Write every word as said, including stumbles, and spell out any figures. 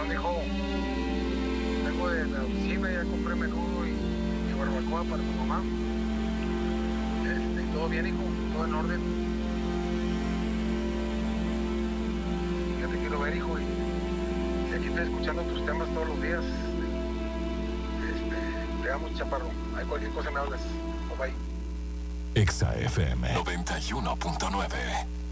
mijo. Vengo de la oficina, ya compré menudo y, y barbacoa para tu mamá. Este, todo bien, hijo, todo en orden. Ya te quiero ver, hijo, y, y aquí estoy escuchando tus temas todos los días. Este, te amo, chaparro. Hay cualquier cosa me hablas. Bye bye. Exa F M noventa y uno punto nueve.